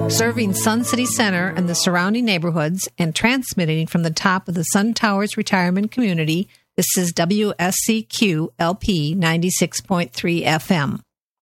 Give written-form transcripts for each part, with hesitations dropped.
Serving Sun City Center and the surrounding neighborhoods and transmitting from the top of the Sun Towers retirement community, this is WSCQ LP 96.3 FM.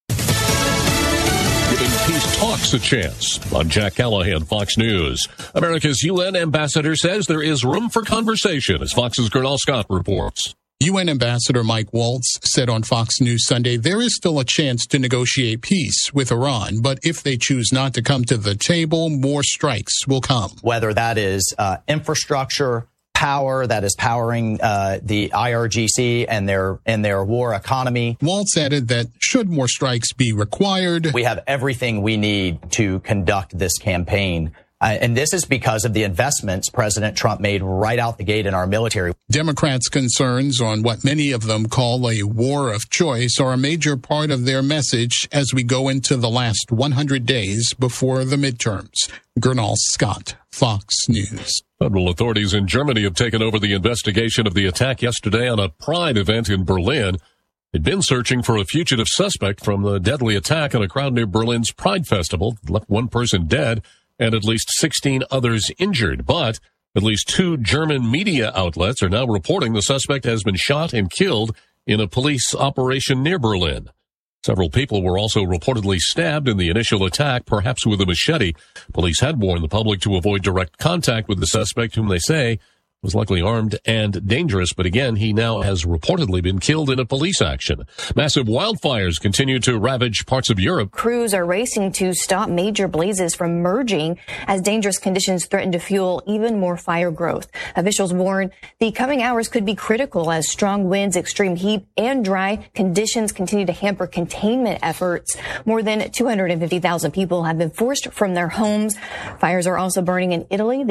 Giving peace talks a chance. I'm Jack Callahan, Fox News. America's UN ambassador says there is room for conversation, as Fox's Gernal Scott reports. UN Ambassador Mike Waltz said on Fox News Sunday there is still a chance to negotiate peace with Iran, but if they choose not to come to the table, more strikes will come. Whether that is infrastructure, power that is powering the IRGC and their war economy. Waltz added that should more strikes be required, we have everything we need to conduct this campaign. And this is because of the investments President Trump made right out the gate in our military. Democrats' concerns on what many of them call a war of choice are a major part of their message as we go into the last 100 days before the midterms. Gernal Scott, Fox News. Federal authorities in Germany have taken over the investigation of the attack yesterday on a Pride event in Berlin. They'd been searching for a fugitive suspect from the deadly attack on a crowd near Berlin's Pride Festival. It left one person dead and at least 16 others injured. But at least 2 German media outlets are now reporting the suspect has been shot and killed in a police operation near Berlin. Several people were also reportedly stabbed in the initial attack, perhaps with a machete. Police had warned the public to avoid direct contact with the suspect, whom they say was likely armed and dangerous, but again, he now has reportedly been killed in a police action. Massive wildfires continue to ravage parts of Europe. Crews are racing to stop major blazes from merging as dangerous conditions threaten to fuel even more fire growth. Officials warn the coming hours could be critical as strong winds, extreme heat, and dry conditions continue to hamper containment efforts. More than 250,000 people have been forced from their homes. Fires are also burning in Italy.